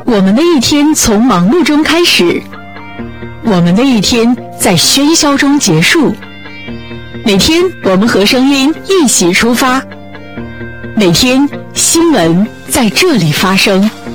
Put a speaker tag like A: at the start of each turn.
A: 我们的一天从忙碌中开始，我们的一天在喧嚣中结束。每天我们和声音一起出发，每天新闻在这里发生。